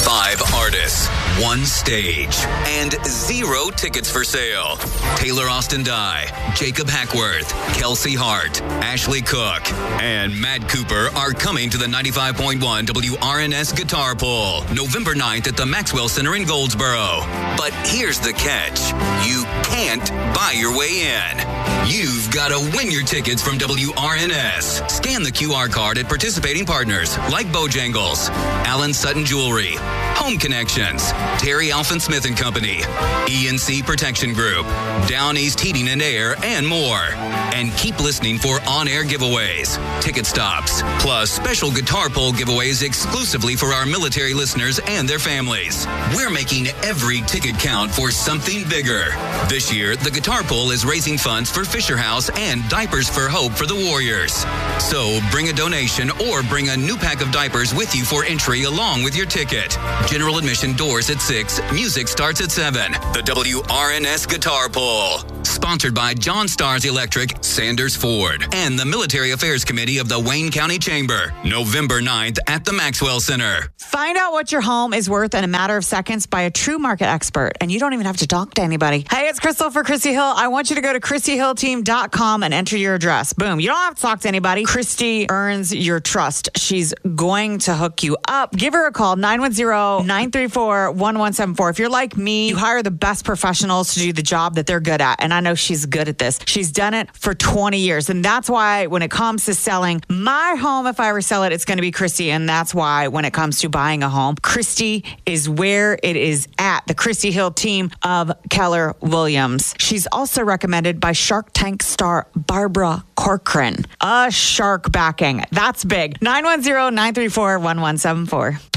5 artists, 1 stage, and 0 tickets for sale. Taylor Austin Dye, Jacob Hackworth, Kelsey Hart, Ashley Cook, and Matt Cooper are coming to the 95.1 WRNS Guitar Pull, November 9th at the Maxwell Center in Goldsboro. But here's the catch. You can't buy your way in. You've got to win your tickets from WRNS. Scan the QR card at participating partners like Bojangles, Allen Sutton Jewelry, Home Connections, Terry Alphen Smith & Company, ENC Protection Group, Down East Heating and Air, and more. And keep listening for on-air giveaways, ticket stops, plus special Guitar Pull giveaways exclusively for our military listeners and their families. We're making every ticket count for something bigger. This year, the Guitar Pull is raising funds for Fisher House and Diapers for Hope for the Warriors. So bring a donation or bring a new pack of diapers with you for entry along with your ticket. General admission doors at 6. Music starts at 7. The WRNS Guitar Pull. Sponsored by John Stars Electric, Sanders Ford, and the Military Affairs Committee of the Wayne County Chamber. November 9th at the Maxwell Center. Find out what your home is worth in a matter of seconds by a true market expert, and you don't even have to talk to anybody. Hey, it's Crystal for Christy Hill. I want you to go to ChristyHillTeam.com and enter your address. Boom. You don't have to talk to anybody. Christy earns your trust. She's going to hook you up. Give her a call, 910-934-1174. If you're like me, you hire the best professionals to do the job that they're good at, and I know she's good at this. She's done it for 20 years, and that's why when it comes to selling my home, if I ever sell it, it's going to be Christy, and that's why when it comes to buying a home, Christy is where it is at. The Christy Hill team of Keller Williams. She's also recommended by Shark Tank star Barbara Corcoran. A shark backing. That's big. 910-934-1174.